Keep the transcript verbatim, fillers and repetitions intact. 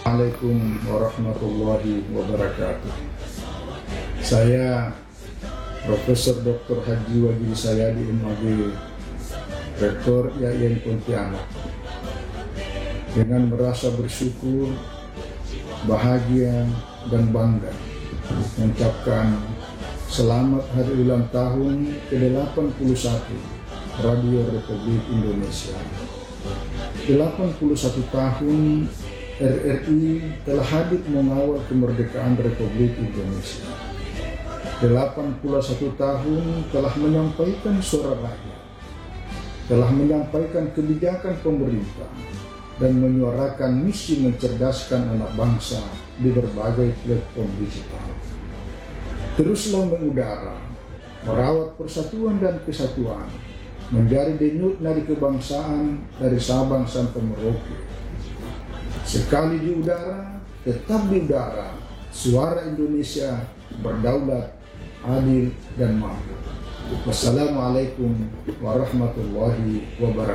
Assalamualaikum warahmatullahi wabarakatuh. Saya Profesor Doktor Haji Wajid Sayadi M A G, Rektor I A I N Pontianak, dengan merasa bersyukur, bahagia, dan bangga mengucapkan selamat hari ulang tahun ke delapan puluh satu Radio Republik Indonesia. delapan puluh satu tahun R R I telah hadir mengawal kemerdekaan Republik Indonesia. delapan puluh satu tahun telah menyampaikan suara rakyat, telah menyampaikan kebijakan pemerintah, dan menyuarakan misi mencerdaskan anak bangsa di berbagai platform digital. Teruslah mengudara, merawat persatuan dan kesatuan, menjadi denyut nadi kebangsaan dari Sabang sampai Merauke. Sekali di udara, tetap di udara, suara Indonesia berdaulat, adil, dan mampu. Wassalamualaikum warahmatullahi wabarakatuh.